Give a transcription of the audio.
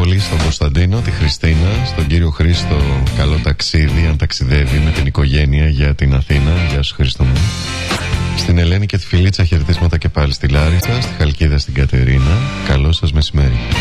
Μανώλη, στον Κωνσταντίνο, τη Χριστίνα, στον κύριο Χρήστο, καλό ταξίδι αν ταξιδεύει με την οικογένεια για την Αθήνα. Γεια σου Χρήστο μου. Στην Ελένη και τη Φιλίτσα χαιρετίσματα και πάλι στη Λάρισα, στη Χαλκίδα στην Κατερίνα. Καλό σας μεσημέρι.